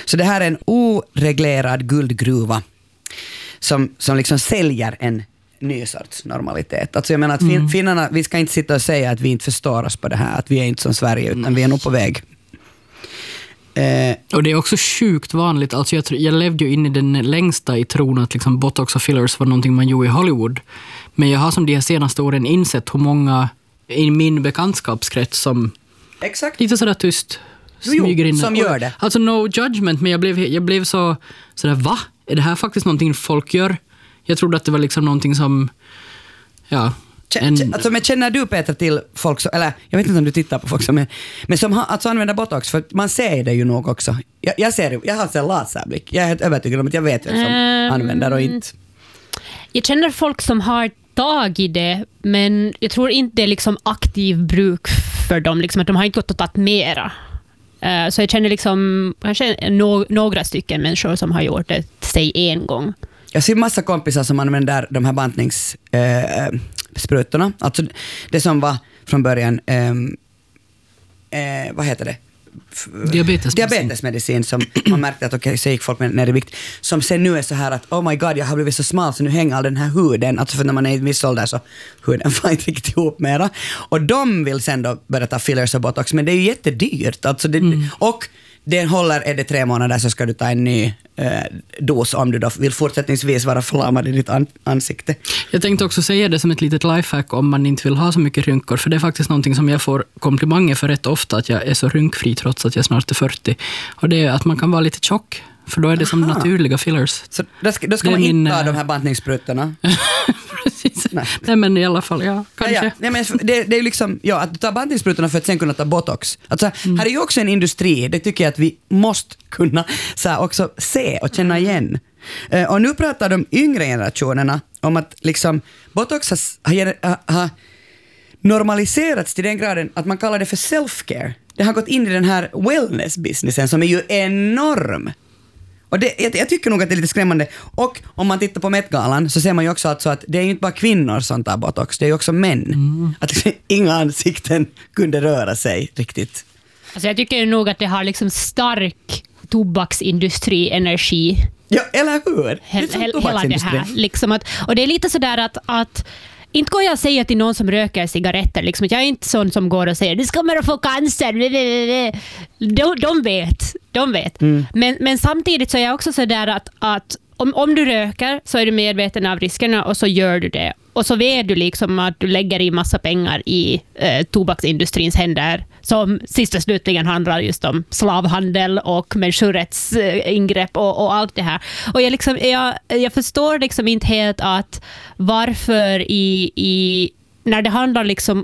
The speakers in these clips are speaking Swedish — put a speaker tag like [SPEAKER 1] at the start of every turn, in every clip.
[SPEAKER 1] Så det här är en oreglerad guldgruva som liksom säljer en ny sorts normalitet. Alltså jag menar att finnarna, vi ska inte sitta och säga att vi inte förstår oss på det här, att vi är inte som Sverige, utan vi är nog på väg.
[SPEAKER 2] Och det är också sjukt vanligt. Alltså jag levde ju in i den längsta i tron att liksom botox och fillers var någonting man gjorde i Hollywood. Men jag har som de här senaste åren insett hur många i min bekantskapskrets som lite sådär tyst smyger in.
[SPEAKER 1] Som gör det.
[SPEAKER 2] Alltså no judgment, men jag blev sådär, va? Är det här faktiskt någonting folk gör? Jag trodde att det var liksom någonting som, ja...
[SPEAKER 1] Alltså, men känner du, Petra, till folk som, eller jag vet inte om du tittar på folk som är, men som alltså använder botox, för man ser det ju nog också. Jag har en laserblick. Jag är helt övertygad om att jag vet vem som använder och inte.
[SPEAKER 3] Jag känner folk som har tag i det, men jag tror inte det är liksom aktiv bruk för dem, liksom att de har inte gått och tagit mera. Så jag känner liksom kanske några stycken människor som har gjort det, säg en gång.
[SPEAKER 1] Jag ser massa kompisar som använder de här bantningssprutorna. Alltså det som var från början, vad heter det? Diabetesmedicin som man märkte att okej, så gick folk ner i vikt. Som sen nu är så här att oh my god, jag har blivit så smal så nu hänger all den här huden. Alltså för när man är i viss ålder så huden får inte riktigt ihop mera. Och de vill sen då börja ta fillers och botox, men det är ju jättedyrt. Alltså och det håller, är det 3 månader så ska du ta en ny dos om du då vill fortsättningsvis vara förlamad i ditt ansikte.
[SPEAKER 2] Jag tänkte också säga det som ett litet lifehack om man inte vill ha så mycket rynkor, för det är faktiskt någonting som jag får komplimanger för rätt ofta, att jag är så rynkfri trots att jag snart är 40. Och det är att man kan vara lite tjock, för då är det som naturliga fillers.
[SPEAKER 1] Så då ska man inte ta de här bantningssprutorna?
[SPEAKER 2] Precis. Nej, men i alla fall, ja, kanske.
[SPEAKER 1] Ja. Nej, men det är ju liksom, ja, att du tar bantningssprutorna för att sen kunna ta botox. Alltså, här är ju också en industri, det tycker jag att vi måste kunna så här, också se och känna igen. Och nu pratar de yngre generationerna om att liksom, botox har normaliserats till den graden att man kallar det för self-care. Det har gått in i den här wellness-businessen som är ju enorm. Och jag tycker nog att det är lite skrämmande. Och om man tittar på Met-galan så ser man ju också att det är ju inte bara kvinnor som tar botox, det är ju också män. Att inga ansikten kunde röra sig riktigt.
[SPEAKER 3] Alltså jag tycker nog att det har liksom stark tobaksindustri-energi.
[SPEAKER 1] Ja, eller hur?
[SPEAKER 3] Hela det här. Liksom och det är lite sådär att inte går jag att säga till någon som röker cigaretter liksom, att jag är inte sån som går och säger du kommer att få cancer. De vet. Men samtidigt så är jag också så där att om du röker så är du medveten av riskerna och så gör du det. Och så vet du liksom att du lägger i massa pengar i tobaksindustrins händer som sist och slutligen handlar just om slavhandel och människorättsingrepp och allt det här. Och jag förstår liksom inte helt att varför när det handlar liksom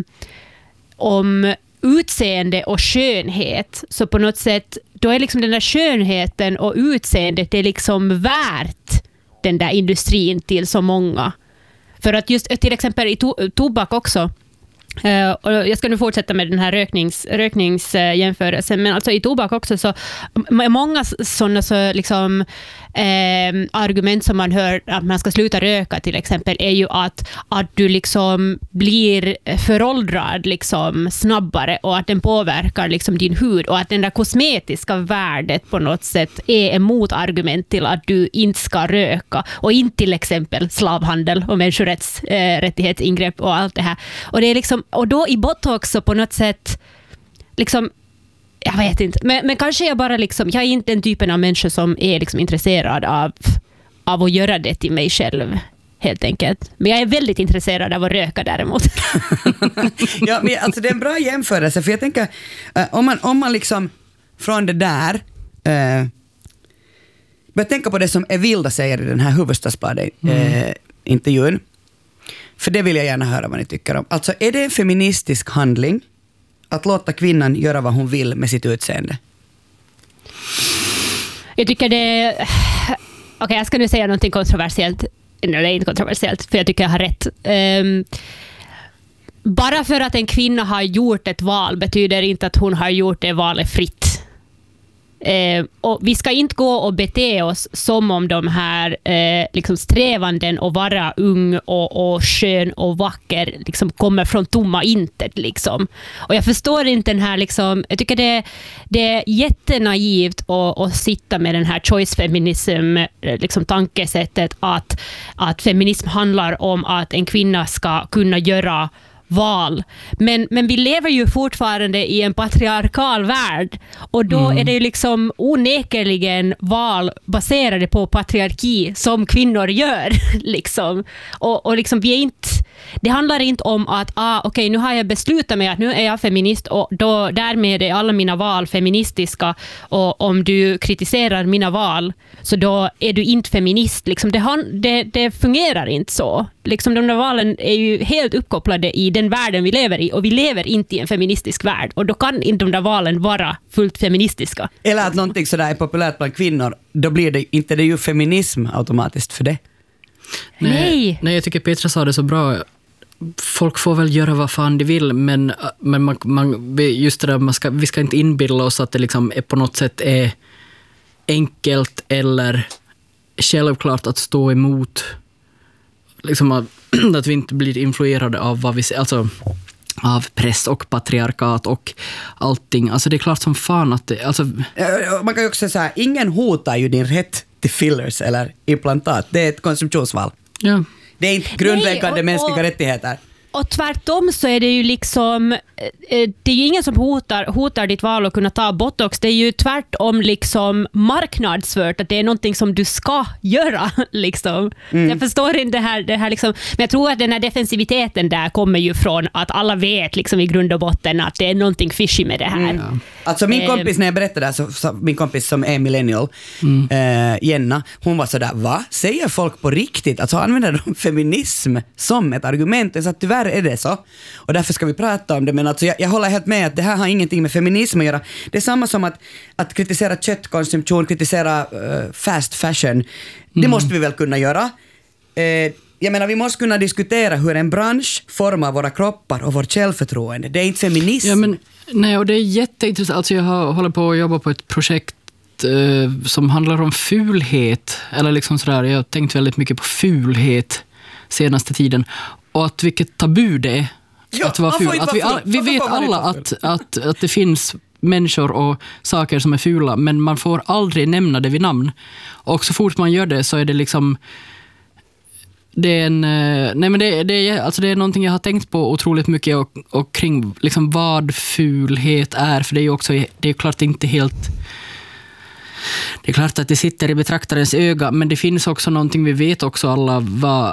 [SPEAKER 3] om utseende och skönhet, så på något sätt då är liksom den där skönheten och utseendet det är liksom värt den där industrin till så många. För att just till exempel i tobak också, och jag ska nu fortsätta med den här rökningsjämförelsen, men alltså i tobak också så många sådana så liksom argument som man hör att man ska sluta röka till exempel är ju att du liksom blir föråldrad liksom snabbare och att den påverkar liksom din hud och att den där kosmetiska värdet på något sätt är ett motargument till att du inte ska röka och inte till exempel slavhandel och människorättsingrepp och allt det här. Och det är liksom, och då i botox så på något sätt liksom, jag vet inte, men kanske jag bara liksom, jag är inte den typen av människa som är liksom intresserad av att göra det till mig själv helt enkelt. Men jag är väldigt intresserad av att röka däremot.
[SPEAKER 1] Ja, men alltså det är en bra jämförelse, för jag tänker om man liksom från det där börjar tänka på det som Evilda säger i den här Hufvudstadsbladet intervjun. För det vill jag gärna höra vad ni tycker om. Alltså, är det en feministisk handling att låta kvinnan göra vad hon vill med sitt utseende?
[SPEAKER 3] Jag tycker det... Okej, jag ska nu säga någonting kontroversiellt. Nej, det är inte kontroversiellt, för jag tycker jag har rätt. Bara för att en kvinna har gjort ett val betyder inte att hon har gjort det valet fritt. Och vi ska inte gå och bete oss som om de här liksom strävanden att vara ung och skön och vacker liksom kommer från tomma intet. Liksom. Och jag förstår inte den här, liksom, jag tycker det är jättenaivt att sitta med den här choice feminism liksom tankesättet att feminism handlar om att en kvinna ska kunna göra val. Men vi lever ju fortfarande i en patriarkal värld och då är det ju liksom onekligen val baserade på patriarki som kvinnor gör. Liksom. Och liksom vi är inte, det handlar inte om att okej, nu har jag beslutat mig att nu är jag feminist och då, därmed är alla mina val feministiska och om du kritiserar mina val så då är du inte feminist. Liksom det fungerar inte så. Liksom de där valen är ju helt uppkopplade i den världen vi lever i och vi lever inte i en feministisk värld och då kan inte de där valen vara fullt feministiska.
[SPEAKER 1] Eller att någonting sådär är populärt bland kvinnor, då blir det inte det ju feminism automatiskt för det.
[SPEAKER 3] Nej,
[SPEAKER 2] jag tycker Petra sa det så bra. Folk får väl göra vad fan de vill, men man just det där, vi ska inte inbilla oss att det liksom är på något sätt är enkelt eller självklart att stå emot, liksom att vi inte blir influerade av vad vi ser, alltså av press och patriarkat och allting. Alltså det är klart som fan att det, alltså
[SPEAKER 1] man kan ju också säga så här, ingen hotar ju din rätt till fillers eller implantat. Det är ett konsumtionsval.
[SPEAKER 2] ja.
[SPEAKER 1] Det är inte grundläggande mänskliga rättigheter.
[SPEAKER 3] Och tvärtom så är det ju liksom, det är ju ingen som hotar ditt val att kunna ta botox. Det är ju tvärtom liksom marknadsfört att det är någonting som du ska göra. Liksom. Jag förstår inte det här liksom, men jag tror att den här defensiviteten där kommer ju från att alla vet liksom i grund och botten att det är någonting fishy med det här.
[SPEAKER 1] Ja. Alltså min kompis, när jag berättade det så min kompis som är millennial, Jenna, hon var sådär, va? Säger folk på riktigt? Alltså använder de feminism som ett argument? Så att tyvärr är det så. Och därför ska vi prata om det. Men alltså jag håller helt med att det här har ingenting med feminism att göra. Det är samma som att kritisera köttkonsumtion, kritisera fast fashion. Det måste vi väl kunna göra. Jag menar, vi måste kunna diskutera hur en bransch formar våra kroppar och vårt självförtroende. Det är inte feminism.
[SPEAKER 2] Ja, men, nej, och det är jätteintressant. Alltså jag håller på att jobba på ett projekt som handlar om fulhet. Eller liksom sådär, jag har tänkt väldigt mycket på fulhet senaste tiden. Och att vilket tabu det är.
[SPEAKER 1] Ja,
[SPEAKER 2] att vara ful. Att vi vet alla att det finns människor och saker som är fula, men man får aldrig nämna det vid namn. Och så fort man gör det så är det liksom det är någonting jag har tänkt på otroligt mycket och kring liksom vad fulhet är, för det är ju också, det är klart inte helt, det är klart att det sitter i betraktarens öga, men det finns också någonting vi vet också alla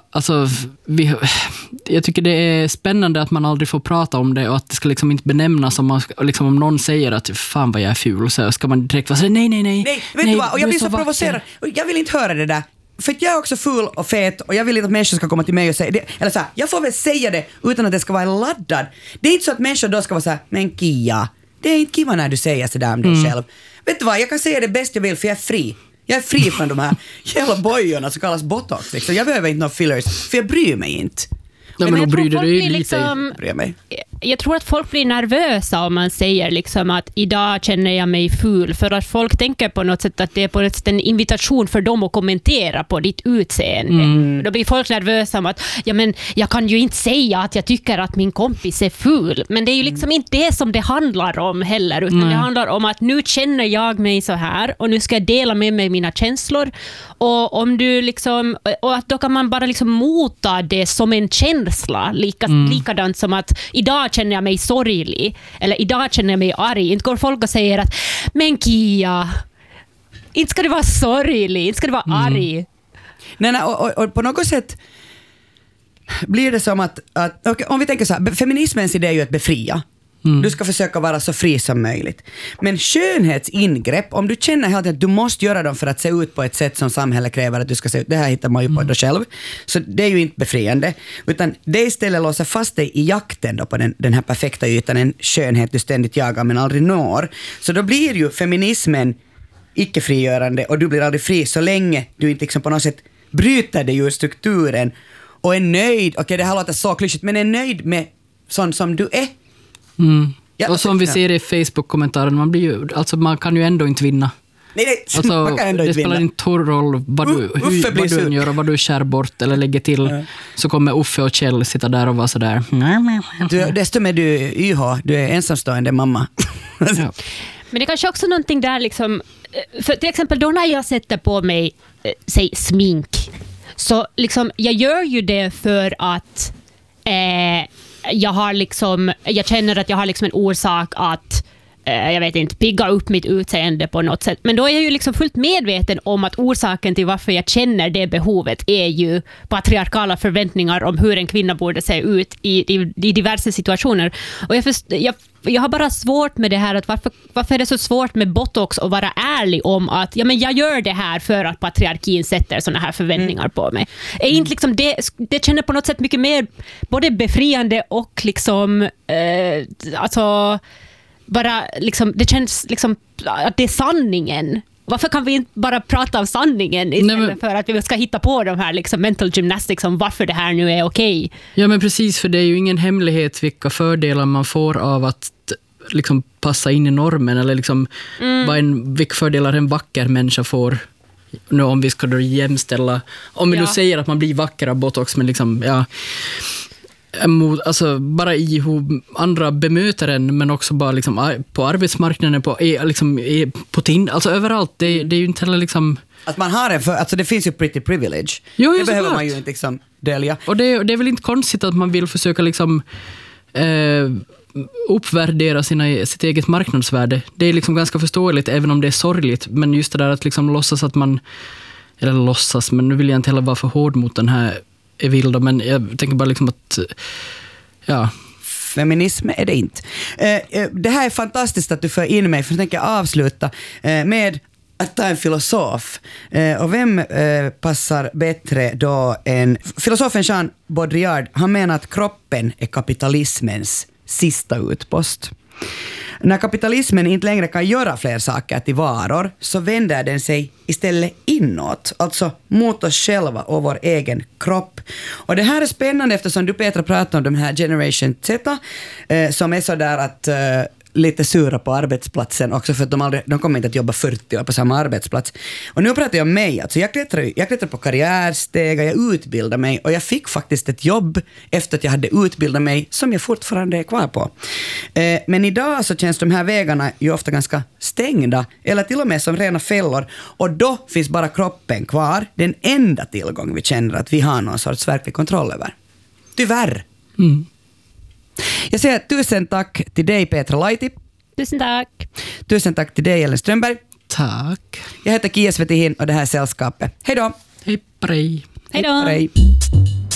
[SPEAKER 2] jag tycker det är spännande att man aldrig får prata om det och att det ska liksom inte benämnas om någon säger att fan vad jag är ful, så ska man direkt vara så nej,
[SPEAKER 1] vet du vad, och jag blir så provocerad och jag vill inte höra det där. För att jag är också ful och fet och jag vill inte att människor ska komma till mig och säga det. Eller så här, jag får väl säga det utan att det ska vara laddad. Det är inte så att människor då ska vara så här, men Kia, det är inte kiva när du säger sådär om dig själv. Vet du vad, jag kan säga det bäst jag vill för jag är fri. Jag är fri från de här jävla bojorna som kallas botox. Liksom. Jag behöver inte några fillers, för jag bryr mig inte.
[SPEAKER 2] Ja, men då bryr du dig lite.
[SPEAKER 3] Liksom,
[SPEAKER 1] bryr mig.
[SPEAKER 3] Jag tror att folk blir nervösa om man säger liksom att idag känner jag mig ful, för att folk tänker på något sätt att det är på något sätt en invitation för dem att kommentera på ditt utseende. Då blir folk nervösa om att men jag kan ju inte säga att jag tycker att min kompis är ful, men det är ju liksom inte det som det handlar om heller, utan det handlar om att nu känner jag mig så här och nu ska jag dela med mig mina känslor, och om du liksom, och att då kan man bara liksom mota det som en känsla, likadant som att idag känner jag mig sorglig eller idag känner jag mig arg. Inte går folk och säger att men Kia, inte ska du vara sorglig, inte ska du vara arg.
[SPEAKER 1] Nej, och på något sätt blir det som att om vi tänker så här, feminismens idé är ju att befria. Du ska försöka vara så fri som möjligt. Men skönhetsingrepp, om du känner helt att du måste göra dem för att se ut på ett sätt som samhället kräver att du ska se ut, det här hittar man ju på dig själv. Så det är ju inte befriande. Utan det istället låser fast dig i jakten då på den här perfekta ytan, en skönhet du ständigt jagar men aldrig når. Så då blir ju feminismen icke-frigörande och du blir aldrig fri så länge du inte liksom på något sätt bryter dig ur strukturen och är nöjd, okej, det här låter så klyschigt, men är nöjd med sån som du är. Ja,
[SPEAKER 2] och som vi ser i Facebook-kommentaren, man kan ju ändå inte vinna.
[SPEAKER 1] Nej,
[SPEAKER 2] alltså,
[SPEAKER 1] man kan ändå inte
[SPEAKER 2] det spelar inte stor roll vad du gör och vad du skär bort eller lägger till, så kommer Uffe och Kjell sitta där och vara sådär.
[SPEAKER 1] Desto mer du YH, du är ensamstående mamma.
[SPEAKER 2] Ja.
[SPEAKER 3] Men det är kanske också någonting där liksom, för till exempel då när jag sätter på mig säg smink, så liksom jag gör ju det för att jag känner att jag har liksom en orsak att jag vet inte, pigga upp mitt utseende på något sätt. Men då är jag ju liksom fullt medveten om att orsaken till varför jag känner det behovet är ju patriarkala förväntningar om hur en kvinna borde se ut i diverse situationer. Och jag har bara svårt med det här, att varför är det så svårt med botox och vara ärlig om att men jag gör det här för att patriarkin sätter såna här förväntningar på mig. Är inte liksom det känner på något sätt mycket mer både befriande och liksom alltså bara liksom, det känns liksom att det är sanningen. Varför kan vi inte bara prata om sanningen istället för att vi ska hitta på de här liksom mental gymnastics om varför det här nu är okej?
[SPEAKER 2] Ja, men precis, för det är ju ingen hemlighet vilka fördelar man får av att liksom passa in i normen, eller liksom vilka fördelar en vacker människa får. Nu om vi ska då jämställa, om vi nu säger att man blir vacker av botox, men liksom alltså bara i hur andra bemöter en, men också bara liksom på arbetsmarknaden, på Tinder, alltså överallt. Det är ju inte heller liksom
[SPEAKER 1] att man har alltså det finns ju pretty privilege.
[SPEAKER 2] Jo,
[SPEAKER 1] det behöver man ju inte liksom dölja.
[SPEAKER 2] Och det är väl inte konstigt att man vill försöka liksom uppvärdera sitt eget marknadsvärde. Det är liksom ganska förståeligt, även om det är sorgligt, men just det där att liksom låtsas att man, eller låtsas, men nu vill jag inte heller vara för hård mot den här Evilda, men jag tänker bara liksom att
[SPEAKER 1] feminism är det inte. Det här är fantastiskt att du för in mig, för jag tänker avsluta med att ta en filosof. Och vem passar bättre då än filosofen Jean Baudrillard? Han menar att kroppen är kapitalismens sista utpost. När kapitalismen inte längre kan göra fler saker till varor, så vänder den sig istället inåt, alltså mot oss själva och vår egen kropp. Och det här är spännande eftersom du, Petra, pratar om de här Generation Z som är så där att lite sura på arbetsplatsen också, för att de kommer inte att jobba 40 år på samma arbetsplats. Och nu pratar jag om mig, alltså jag klättrar på karriärstegar, jag utbildar mig, och jag fick faktiskt ett jobb efter att jag hade utbildat mig som jag fortfarande är kvar på. Men idag så känns de här vägarna ju ofta ganska stängda, eller till och med som rena fällor, och då finns bara kroppen kvar, den enda tillgång vi känner att vi har någon sorts verklig kontroll över. Tyvärr. Jag säger 1000 tack till dig, Petra Laiti.
[SPEAKER 3] 1000 tack.
[SPEAKER 1] 1000 tack till dig, Ellen Strömberg.
[SPEAKER 2] Tack.
[SPEAKER 1] Jag heter Kia Svetihin och det här är Sällskapet. Hej då.
[SPEAKER 2] Hej, prej.
[SPEAKER 3] Hej då.
[SPEAKER 1] Hej.